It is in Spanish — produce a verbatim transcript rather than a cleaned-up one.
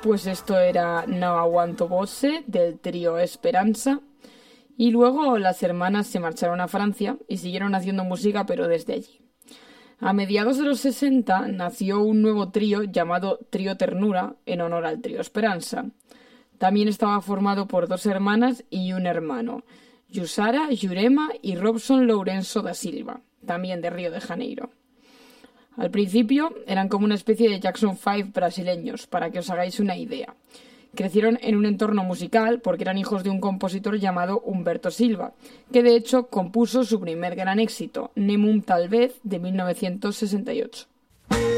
pues esto era No Aguanto Voce del trío Esperanza. Y luego las hermanas se marcharon a Francia y siguieron haciendo música, pero desde allí. A mediados de los sesenta nació un nuevo trío llamado Trío Ternura, en honor al trío Esperanza. También estaba formado por dos hermanas y un hermano, Jussara Jurema y Robson Lourenço da Silva, también de Río de Janeiro. Al principio eran como una especie de Jackson Five brasileños, para que os hagáis una idea. Crecieron en un entorno musical porque eran hijos de un compositor llamado Humberto Silva, que de hecho compuso su primer gran éxito, Nemum Tal Vez, de mil novecientos sesenta y ocho.